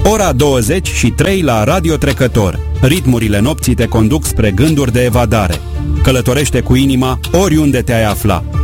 Ora 23 la Radio Trecător. Ritmurile nopții te conduc spre gânduri de evadare. Călătorește cu inima oriunde te-ai afla.